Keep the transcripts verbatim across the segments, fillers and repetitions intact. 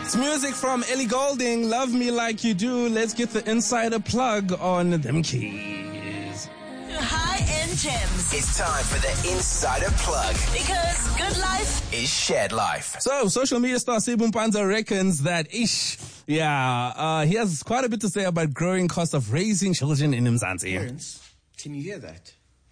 It's music from Ellie Goulding, Love Me Like You Do. Let's get the insider plug on them keys. Hi-end gems. It's time for the insider plug. Because good life is shared life. So, social media star Sibu Mpanza reckons that, ish, yeah, uh, he has quite a bit to say about growing cost of raising children in Mzansi. Parents, can you hear that?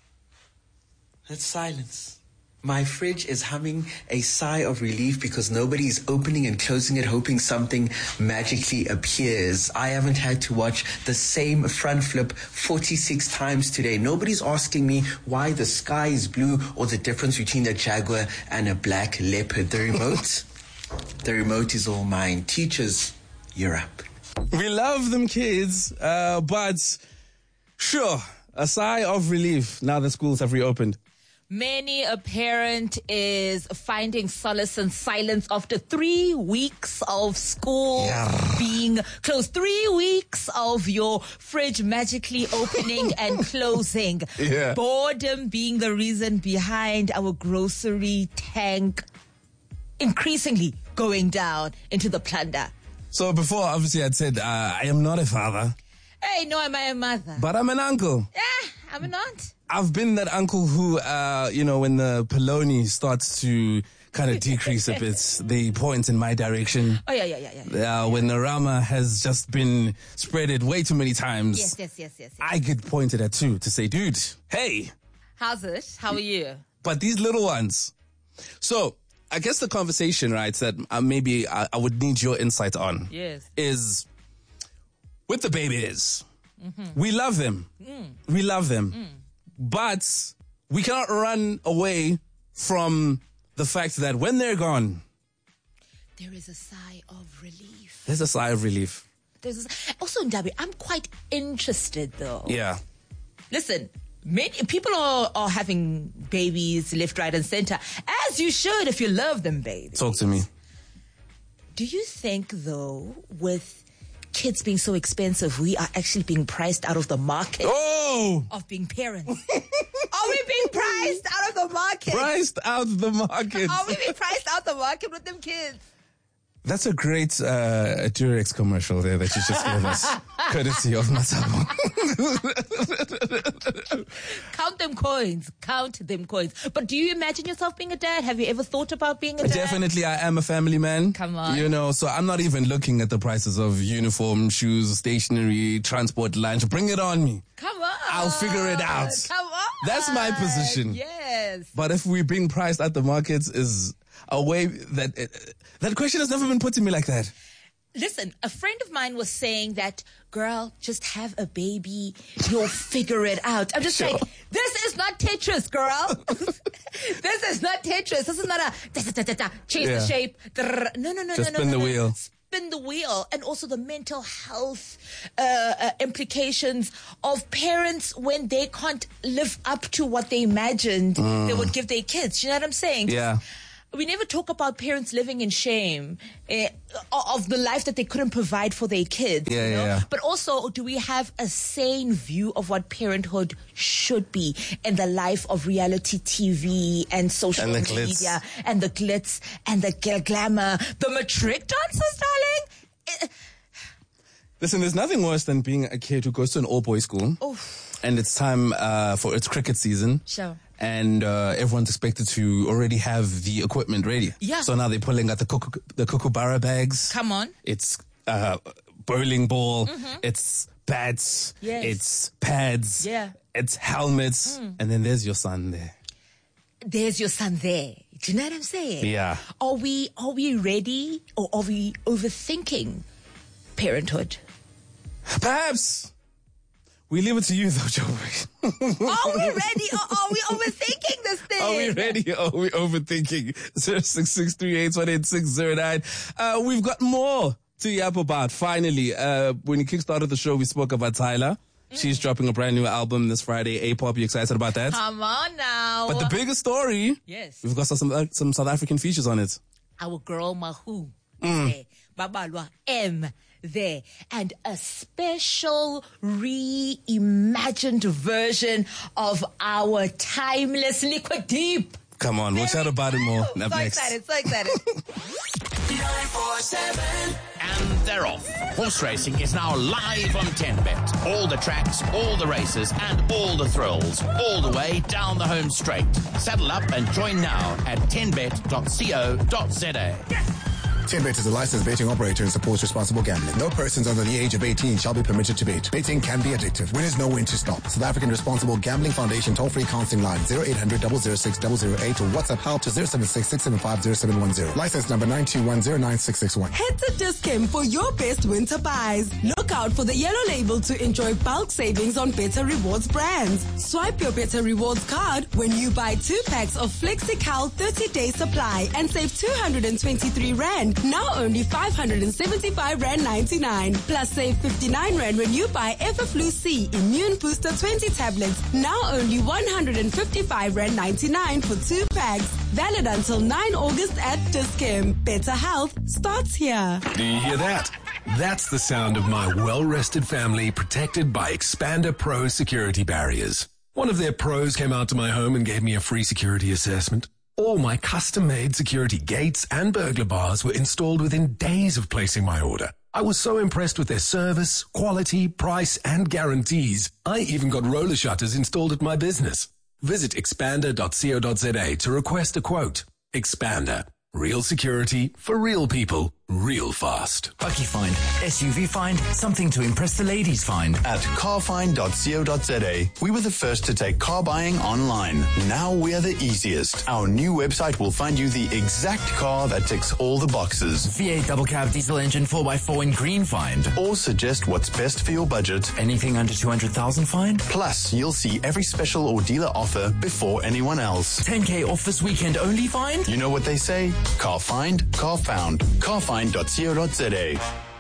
That's silence. My fridge is humming a sigh of relief because nobody is opening and closing it hoping something magically appears. I haven't had to watch the same front flip forty-six times today. Nobody's asking me why the sky is blue or the difference between a Jaguar and a black leopard. The remote, the remote is all mine. Teachers, you're up. We love them kids, uh, but sure, a sigh of relief now that schools have reopened. Many a parent is finding solace and silence after three weeks of school yeah. being closed. Three weeks of your fridge magically opening and closing. Yeah. Boredom being the reason behind our grocery tank increasingly going down into the plunder. So before, obviously, I'd said, uh, I am not a father. Hey, no, am I a mother? But I'm an uncle. Yeah, I'm an aunt. I've been that uncle who, uh, you know, when the polony starts to kind of decrease a bit, they point in my direction. Oh, yeah, yeah, yeah, yeah. Uh, when the Rama has just been spreaded way too many times. Yes, yes, yes, yes, yes. I get pointed at too to say, dude, hey. How's it? How are you? But these little ones. So, I guess the conversation, right, that uh, maybe I, I would need your insight on. Yes. Is with the babies. Mm-hmm. We love them. Mm. We love them. Mm. But we cannot run away from the fact that when they're gone, there is a sigh of relief. There's a sigh of relief. There's a, also, Ndabi, I'm quite interested though. Yeah. Listen, many people are, are having babies left, right, and center, as you should if you love them, baby. Talk to me. Do you think though, with kids being so expensive, we are actually being priced out of the market oh! of being parents? Are we being priced out of the market? Priced out the market. Are we being priced out the market with them kids? That's a great uh, Durex commercial there that you just gave us, courtesy of Masabo. Count them coins. Count them coins. But do you imagine yourself being a dad? Have you ever thought about being a dad? Definitely, I am a family man. Come on. You know, so I'm not even looking at the prices of uniform, shoes, stationery, transport, lunch. Bring it on me. Come on. I'll figure it out. Come on. That's my position. Yes. But if we're being priced at the markets is a way that... Uh, that question has never been put to me like that. Listen, a friend of mine was saying that, girl, just have a baby, you'll figure it out. I'm just sure. like, this is not Tetris, girl. This is not Tetris. This is not a da, da, da, da, da, change yeah. the shape. No, no, no, just no, no, spin no, the no. wheel. Spin the wheel. And also the mental health uh, uh, implications of parents when they can't live up to what they imagined mm. they would give their kids. You know what I'm saying? Yeah. We never talk about parents living in shame eh, of the life that they couldn't provide for their kids. Yeah, you know? yeah, yeah. But also, do we have a sane view of what parenthood should be in the life of reality T V and social and the media glitz. and the glitz and the gl- glamour, the matric dancers, darling? Eh, Listen, there's nothing worse than being a kid who goes to an all-boys school. Oof. And it's time uh, for its cricket season. Sure. And uh, everyone's expected to already have the equipment ready. Yeah. So now they're pulling out the cuckoo, the kookaburra bags. Come on. It's uh, bowling ball. Mm-hmm. It's bats. Yes. It's pads. Yeah. It's helmets. Mm. And then there's your son there. There's your son there. Do you know what I'm saying? Yeah. Are we, are we ready or are we overthinking parenthood? Perhaps. We leave it to you, though, Joe. Are we ready or are we overthinking this thing? Are we ready or are we overthinking? zero six six three eight one eight six zero nine. Uh, we've got more to yap about, finally. Uh, when you kickstarted the show, we spoke about Tyler. Mm. She's dropping a brand new album this Friday. A-pop, you excited about that? Come on now. But the biggest story, yes, we've got some, uh, some South African features on it. Our girl Mahu. Mm. Babalwa M. there, and a special reimagined version of our timeless Liquid Deep. Come on, we'll chat about it more. So Up next. excited, so excited. nine four seven. And they're off. Horse racing is now live on ten bet. All the tracks, all the races, and all the thrills. All the way down the home straight. Saddle up and join now at ten bet dot co dot za. ten bet is a licensed betting operator and supports responsible gambling. No persons under the age of eighteen shall be permitted to bet. Betting can be addictive. Winners know when to stop. South African Responsible Gambling Foundation toll-free counseling line zero eight hundred, double oh six, double oh eight or WhatsApp help to zero seven six, six seven five, zero seven one zero. License number nine two one zero nine six six one. Head to Dis-Chem for your best winter buys. Look out for the yellow label to enjoy bulk savings on Better Rewards brands. Swipe your Better Rewards card when you buy two packs of FlexiCal thirty-day supply and save two hundred twenty-three rand. Now only five hundred seventy-five rand ninety-nine. Plus save fifty-nine rand when you buy Everflu C Immune Booster twenty tablets. Now only one hundred fifty-five rand ninety-nine for two packs. Valid until nine August at Dis-Chem. Better health starts here. Do you hear that? That's the sound of my well-rested family protected by Expander Pro security barriers. One of their pros came out to my home and gave me a free security assessment. All my custom-made security gates and burglar bars were installed within days of placing my order. I was so impressed with their service, quality, price, and guarantees. I even got roller shutters installed at my business. Visit expander dot co dot za to request a quote. Expander. Real security for real people, real fast. Bucky Find, S U V Find, something to impress the ladies find. At car find dot co dot za, we were the first to take car buying online. Now we are the easiest. Our new website will find you the exact car that ticks all the boxes. V eight double cab diesel engine four by four in green find. Or suggest what's best for your budget. Anything under two hundred thousand find. Plus, you'll see every special or dealer offer before anyone else. ten K off this weekend only find. You know what they say? Car find, car found. car find dot co dot za.